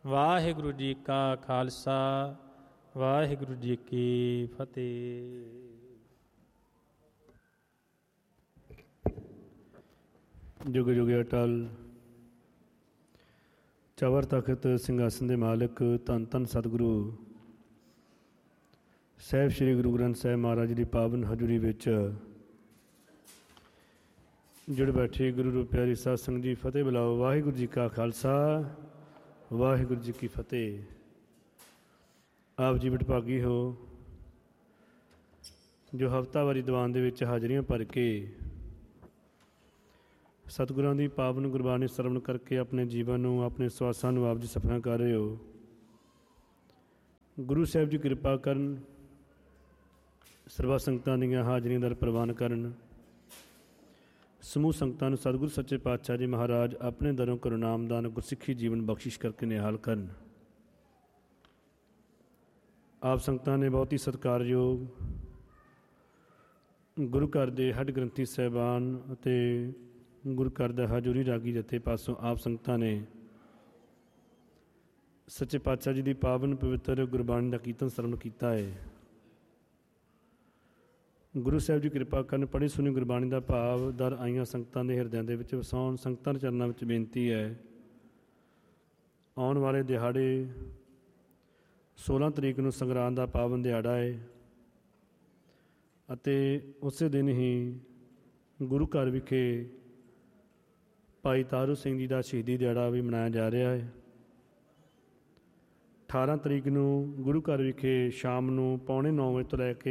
ਵਾਹਿਗੁਰੂ ਜੀ ਕਾ ਖਾਲਸਾ ਵਾਹਿਗੁਰੂ ਜੀ ਕੀ ਫਤਿਹ। ਜੁਗ ਜੁਗ ਅਟਲ ਚਵਰ ਤਖਤ ਸਿੰਘਾਸਨ ਦੇ ਮਾਲਕ ਧੰਨ ਧੰਨ ਸਤਿਗੁਰੂ ਸਾਹਿਬ ਸ੍ਰੀ ਗੁਰੂ ਗ੍ਰੰਥ ਸਾਹਿਬ ਮਹਾਰਾਜ ਦੀ ਪਾਵਨ ਹਜ਼ੂਰੀ ਵਿੱਚ ਜੁੜ ਬੈਠੇ ਗੁਰੂ ਰੂਪ ਪਿਆਰੀ ਸਾਧ ਸੰਗਤ ਜੀ, ਫਤਿਹ ਬੁਲਾਓ। ਵਾਹਿਗੁਰੂ ਜੀ ਕਾ ਖਾਲਸਾ ਵਾਹਿਗੁਰੂ ਜੀ ਕੀ ਫਤਿਹ। ਆਪ ਜੀ ਵਡਭਾਗੀ ਹੋ ਜੋ ਹਫ਼ਤਾਵਾਰੀ ਦੀਵਾਨ ਦੇ ਵਿੱਚ ਹਾਜ਼ਰੀਆਂ ਭਰ ਕੇ ਸਤਿਗੁਰਾਂ ਦੀ ਪਾਵਨ ਗੁਰਬਾਣੀ ਸਰਵਣ ਕਰਕੇ ਆਪਣੇ ਜੀਵਨ ਨੂੰ, ਆਪਣੇ ਸਵਾਸਾਂ ਨੂੰ ਆਪ ਜੀ ਸਫਲਾ ਕਰ ਰਹੇ ਹੋ। ਗੁਰੂ ਸਾਹਿਬ ਜੀ ਕਿਰਪਾ ਕਰਨ, ਸਰਬੱਤ ਸੰਗਤਾਂ ਦੀਆਂ ਹਾਜ਼ਰੀਆਂ ਦਰ ਪ੍ਰਵਾਨ ਕਰਨ, ਸਮੂਹ ਸੰਗਤਾਂ ਨੂੰ ਸਤਿਗੁਰੂ ਸੱਚੇ ਪਾਤਸ਼ਾਹ ਜੀ ਮਹਾਰਾਜ ਆਪਣੇ ਦਰੋਂ ਕਰੁਣਾਮਦਾਨ ਗੁਰਸਿੱਖੀ ਜੀਵਨ ਬਖਸ਼ਿਸ਼ ਕਰਕੇ ਨਿਹਾਲ ਕਰਨ। ਆਪ ਸੰਗਤਾਂ ਨੇ ਬਹੁਤ ਹੀ ਸਤਿਕਾਰਯੋਗ ਗੁਰੂ ਘਰ ਦੇ ਹੱਡ ਗ੍ਰੰਥੀ ਸਾਹਿਬਾਨ ਅਤੇ ਗੁਰੂ ਘਰ ਦਾ ਹਜ਼ੂਰੀ ਰਾਗੀ ਜਥੇ ਪਾਸੋਂ ਆਪ ਸੰਗਤਾਂ ਨੇ ਸੱਚੇ ਪਾਤਸ਼ਾਹ ਜੀ ਦੀ ਪਾਵਨ ਪਵਿੱਤਰ ਗੁਰਬਾਣੀ ਦਾ ਕੀਰਤਨ ਸਰਵਣ ਕੀਤਾ ਹੈ। ਗੁਰੂ ਸਾਹਿਬ ਜੀ ਕਿਰਪਾ ਕਰਨ, ਪੜ੍ਹੀ ਸੁਣੀ ਗੁਰਬਾਣੀ ਦਾ ਭਾਵ ਦਰ ਆਈਆਂ ਸੰਗਤਾਂ ਦੇ ਹਿਰਦਿਆਂ ਦੇ ਵਿੱਚ ਵਸਾਉਣ। ਸੰਗਤਾਂ ਦੇ ਚਰਨਾਂ ਵਿੱਚ ਬੇਨਤੀ ਹੈ, ਆਉਣ ਵਾਲੇ ਦਿਹਾੜੇ 16 ਤਰੀਕ ਨੂੰ ਸੰਗਰਾਂਦ ਦਾ ਪਾਵਨ ਦਿਹਾੜਾ ਹੈ ਅਤੇ ਉਸੇ ਦਿਨ ਹੀ ਗੁਰੂ ਘਰ ਵਿਖੇ ਭਾਈ ਤਾਰੂ ਸਿੰਘ ਜੀ ਦਾ ਸ਼ਹੀਦੀ ਦਿਹਾੜਾ ਵੀ ਮਨਾਇਆ ਜਾ ਰਿਹਾ ਹੈ। 18 ਤਰੀਕ ਨੂੰ ਗੁਰੂ ਘਰ ਵਿਖੇ ਸ਼ਾਮ ਨੂੰ 8:45 ਵਜੇ ਤੋਂ ਲੈ ਕੇ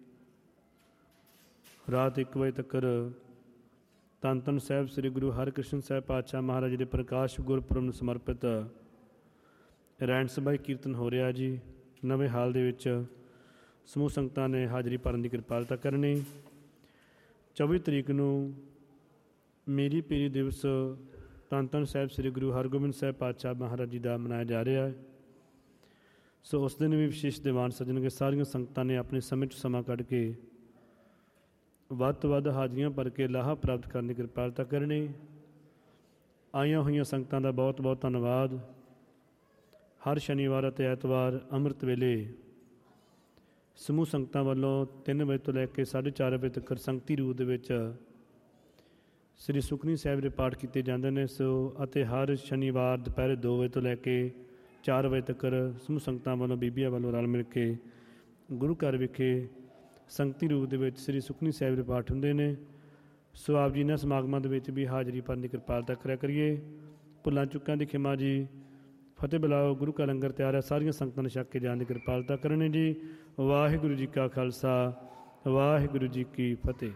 ਰਾਤ 1 ਵਜੇ ਤੱਕ ਧੰਨ ਧੰਨ ਸਾਹਿਬ ਸ੍ਰੀ ਗੁਰੂ ਹਰਿਕ੍ਰਿਸ਼ਨ ਸਾਹਿਬ ਪਾਤਸ਼ਾਹ ਮਹਾਰਾਜ ਦੇ ਪ੍ਰਕਾਸ਼ ਗੁਰਪੁਰਬ ਨੂੰ ਸਮਰਪਿਤ ਰੈਣ ਸਭਾ ਕੀਰਤਨ ਹੋ ਰਿਹਾ ਜੀ। ਨਵੇਂ ਹਾਲ ਦੇ ਵਿੱਚ ਸਮੂਹ ਸੰਗਤਾਂ ਨੇ ਹਾਜ਼ਰੀ ਭਰਨ ਦੀ ਕਿਰਪਾਲਤਾ ਕਰਨੀ। 24 ਤਰੀਕ ਨੂੰ ਮੇਰੀ ਪੀਰੀ ਦਿਵਸ ਧੰਨ ਧੰਨ ਸਾਹਿਬ ਸ੍ਰੀ ਗੁਰੂ ਹਰਗੋਬਿੰਦ ਸਾਹਿਬ ਪਾਤਸ਼ਾਹ ਮਹਾਰਾਜ ਜੀ ਦਾ ਮਨਾਇਆ ਜਾ ਰਿਹਾ ਹੈ। ਸੋ ਉਸ ਦਿਨ ਵੀ ਵਿਸ਼ੇਸ਼ ਦੀਵਾਨ ਸੱਜਣਗੇ। ਸਾਰੀਆਂ ਸੰਗਤਾਂ ਨੇ ਆਪਣੇ ਸਮੇਂ 'ਚ ਸਮਾਂ ਕੱਢ ਕੇ ਵੱਧ ਤੋਂ ਵੱਧ ਹਾਜ਼ਰੀਆਂ ਭਰ ਕੇ ਲਾਹਾ ਪ੍ਰਾਪਤ ਕਰਨ ਦੀ ਕਿਰਪਾਲਤਾ ਕਰਨੀ। ਆਈਆਂ ਹੋਈਆਂ ਸੰਗਤਾਂ ਦਾ ਬਹੁਤ ਬਹੁਤ ਧੰਨਵਾਦ। ਹਰ ਸ਼ਨੀਵਾਰ ਅਤੇ ਐਤਵਾਰ ਅੰਮ੍ਰਿਤ ਵੇਲੇ ਸਮੂਹ ਸੰਗਤਾਂ ਵੱਲੋਂ 3 ਵਜੇ ਤੋਂ ਲੈ ਕੇ 4:30 ਵਜੇ ਤੱਕ ਸੰਗਤੀ ਰੂਪ ਦੇ ਵਿੱਚ ਸ੍ਰੀ ਸੁਖਮਨੀ ਸਾਹਿਬ ਦੇ ਪਾਠ ਕੀਤੇ ਜਾਂਦੇ ਨੇ। ਸੋ ਅਤੇ ਹਰ ਸ਼ਨੀਵਾਰ ਦੁਪਹਿਰੇ 2 ਵਜੇ ਤੋਂ ਲੈ ਕੇ 4 ਵਜੇ ਤੱਕ ਸਮੂਹ ਸੰਗਤਾਂ ਵੱਲੋਂ, ਬੀਬੀਆਂ ਵੱਲੋਂ ਰਲ ਮਿਲ ਕੇ ਗੁਰੂ ਘਰ ਵਿਖੇ ਸੰਗਤੀ ਰੂਪ ਦੇ ਵਿੱਚ ਸ੍ਰੀ ਸੁਖਮਨੀ ਸਾਹਿਬ ਦੇ ਪਾਠ ਹੁੰਦੇ ਨੇ। ਸੋ ਆਪ ਜੀ ਇਹਨਾਂ ਸਮਾਗਮਾਂ ਦੇ ਵਿੱਚ ਵੀ ਹਾਜ਼ਰੀ ਭਰਨ ਦੀ ਕਿਰਪਾਲਤਾ ਕਰਿਆ ਕਰੀਏ। ਭੁੱਲਾਂ ਚੁੱਕਾਂ ਦੀ ਖਿਮਾ ਜੀ। ਫਤਿਹ ਬੁਲਾਓ। ਗੁਰੂ ਕਾ ਲੰਗਰ ਤਿਆਰ ਹੈ, ਸਾਰੀਆਂ ਸੰਗਤਾਂ ਨੇ ਛਕ ਕੇ ਜਾਣ ਦੀ ਕਿਰਪਾਲਤਾ ਕਰਨੀ ਜੀ। ਵਾਹਿਗੁਰੂ ਜੀ ਕਾ ਖਾਲਸਾ ਵਾਹਿਗੁਰੂ ਜੀ ਕੀ ਫਤਿਹ।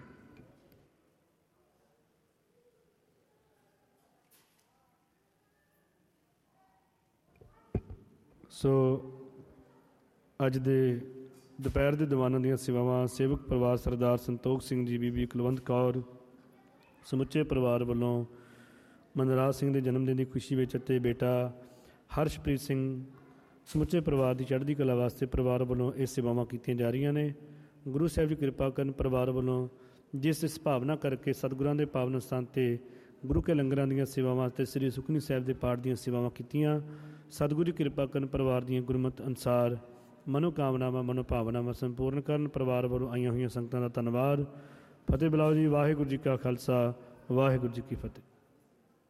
ਸੋ ਅੱਜ ਦੇ ਦੁਪਹਿਰ ਦੇ ਦੀਵਾਨਾਂ ਦੀਆਂ ਸੇਵਾਵਾਂ ਸੇਵਕ ਪਰਿਵਾਰ ਸਰਦਾਰ ਸੰਤੋਖ ਸਿੰਘ ਜੀ, ਬੀਬੀ ਕੁਲਵੰਤ ਕੌਰ, ਸਮੁੱਚੇ ਪਰਿਵਾਰ ਵੱਲੋਂ ਮਨਰਾਜ ਸਿੰਘ ਦੇ ਜਨਮ ਦਿਨ ਦੀ ਖੁਸ਼ੀ ਵਿੱਚ ਅਤੇ ਬੇਟਾ ਹਰਸ਼ਪ੍ਰੀਤ ਸਿੰਘ ਸਮੁੱਚੇ ਪਰਿਵਾਰ ਦੀ ਚੜ੍ਹਦੀ ਕਲਾ ਵਾਸਤੇ ਪਰਿਵਾਰ ਵੱਲੋਂ ਇਹ ਸੇਵਾਵਾਂ ਕੀਤੀਆਂ ਜਾ ਰਹੀਆਂ ਨੇ। ਗੁਰੂ ਸਾਹਿਬ ਜੀ ਕਿਰਪਾ ਕਰਨ, ਪਰਿਵਾਰ ਵੱਲੋਂ ਜਿਸ ਭਾਵਨਾ ਕਰਕੇ ਸਤਿਗੁਰਾਂ ਦੇ ਪਾਵਨ ਸਥਾਨ 'ਤੇ ਗੁਰੂ ਕੇ ਲੰਗਰਾਂ ਦੀਆਂ ਸੇਵਾਵਾਂ ਅਤੇ ਸ੍ਰੀ ਸੁਖਮਨੀ ਸਾਹਿਬ ਦੇ ਪਾਠ ਦੀਆਂ ਸੇਵਾਵਾਂ ਕੀਤੀਆਂ। ਸਤਿਗੁਰੂ ਜੀ ਕਿਰਪਾ ਕਰਨ, ਪਰਿਵਾਰ ਦੀਆਂ ਗੁਰਮਤਿ ਅਨੁਸਾਰ ਮਨੋਕਾਮਨਾਵਾਂ ਮਨੋਭਾਵਨਾਵਾਂ ਸੰਪੂਰਨ ਕਰਨ। ਪਰਿਵਾਰ ਵੱਲੋਂ ਆਈਆਂ ਹੋਈਆਂ ਸੰਗਤਾਂ ਦਾ ਧੰਨਵਾਦ। ਫਤਿਹ ਬੁਲਾਓ ਜੀ। ਵਾਹਿਗੁਰੂ ਜੀ ਕਾ ਖਾਲਸਾ ਵਾਹਿਗੁਰੂ ਜੀ ਕੀ ਫਤਿਹ।